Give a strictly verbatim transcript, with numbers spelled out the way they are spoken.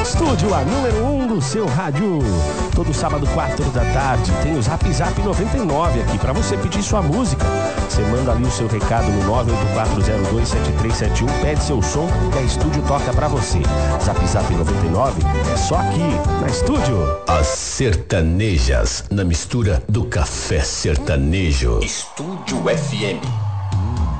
Estúdio, a número um do seu rádio. Todo sábado, quatro da tarde, tem o Zap Zap noventa e nove aqui pra você pedir sua música. Você manda ali o seu recado no nove oito quatro zero dois sete três sete um, pede seu som e a Estúdio toca pra você. Zap Zap noventa e nove é só aqui, na Estúdio. As sertanejas, na mistura do café sertanejo. Estúdio F M.